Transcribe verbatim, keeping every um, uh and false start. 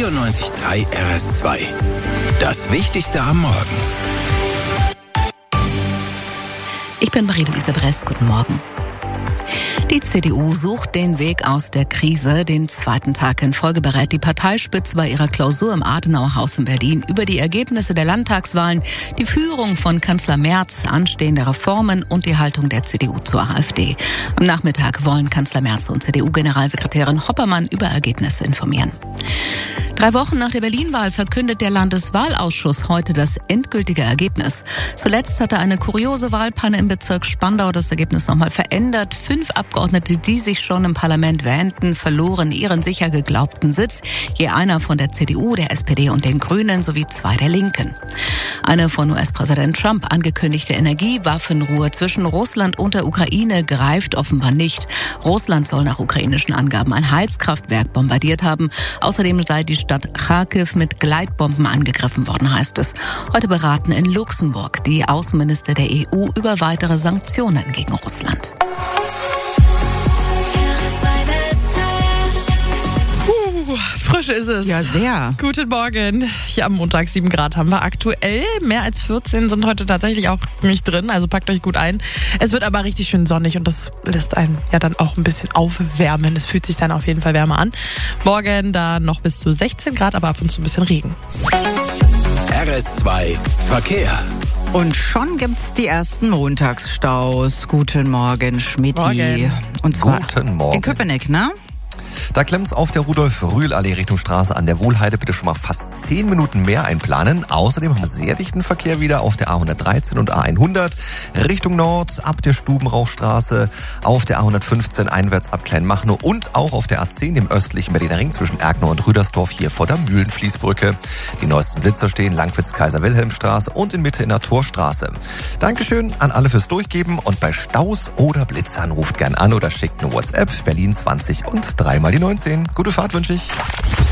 vierundneunzig Komma drei R S zwei. Das Wichtigste am Morgen. Ich bin Marie-Louise Bress. Guten Morgen. Die C D U sucht den Weg aus der Krise. Den zweiten Tag in Folge berät die Parteispitze bei ihrer Klausur im Adenauerhaus in Berlin über die Ergebnisse der Landtagswahlen, die Führung von Kanzler Merz, anstehende Reformen und die Haltung der C D U zur AfD. Am Nachmittag wollen Kanzler Merz und C D U-Generalsekretärin Hoppermann über Ergebnisse informieren. Drei Wochen nach der Berlin-Wahl verkündet der Landeswahlausschuss heute das endgültige Ergebnis. Zuletzt hatte eine kuriose Wahlpanne im Bezirk Spandau das Ergebnis nochmal verändert. Fünf Abgeordnete, die sich schon im Parlament wähnten, verloren ihren sicher geglaubten Sitz. Je einer von der C D U, der S P D und den Grünen sowie zwei der Linken. Eine von U S-Präsident Trump angekündigte Energiewaffenruhe zwischen Russland und der Ukraine greift offenbar nicht. Russland soll nach ukrainischen Angaben ein Heizkraftwerk bombardiert haben. Außerdem sei die Stadt Charkiw mit Gleitbomben angegriffen worden, heißt es. Heute beraten in Luxemburg die Außenminister der E U über weitere Sanktionen gegen Russland. Uh, frisch ist es. Ja, sehr. Guten Morgen. Hier am Montag sieben Grad haben wir aktuell. Mehr als vierzehn sind heute tatsächlich auch nicht drin, also packt euch gut ein. Es wird aber richtig schön sonnig und das lässt einen ja dann auch ein bisschen aufwärmen. Es fühlt sich dann auf jeden Fall wärmer an. Morgen dann noch bis zu sechzehn Grad, aber ab und zu ein bisschen Regen. R S zwei Verkehr. Und schon gibt's die ersten Montagsstaus. Guten Morgen, Schmidti. Morgen. Und zwar Guten Morgen. in Köpenick, ne? Da klemmt's auf der Rudolf-Rühl-Allee Richtung Straße an der Wohlheide. Bitte schon mal fast zehn Minuten mehr einplanen. Außerdem haben wir sehr dichten Verkehr wieder auf der A hundertdreizehn und A hundert. Richtung Nord ab der Stubenrauchstraße, auf der A hundertfünfzehn einwärts ab Kleinmachnow und auch auf der A zehn im östlichen Berliner Ring zwischen Erkner und Rüdersdorf hier vor der Mühlenfließbrücke. Die neuesten Blitzer stehen Langwitz-Kaiser-Wilhelm-Straße und in Mitte in der Torstraße. Dankeschön an alle fürs Durchgeben und bei Staus oder Blitzern ruft gern an oder schickt eine WhatsApp Berlin zwanzig und dreimal die neunzehn. Gute Fahrt wünsche ich.